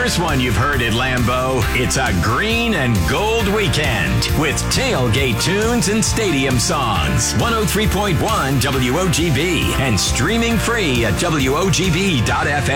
first one you've heard at Lambeau. It's a green and gold weekend with tailgate tunes and stadium songs. 103.1 WOGB and streaming free at WOGB.FM.